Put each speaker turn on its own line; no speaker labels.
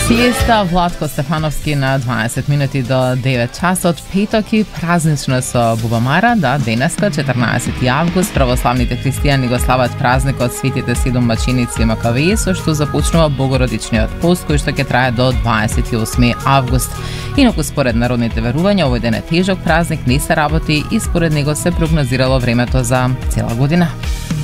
Сиеста Владко Стефановски на 20 минути до 9 часот, петок и празнично со Бубамара, да, денеска, 14 август, православните христијани го слават празникот Светите седум маченици и Макавеи, со што започнува Богородичниот пост, кој што ќе трае до 28 август. Инаку според народните верувања, овој ден е тежок празник, не се работи и според него се прогнозирало времето за цела година.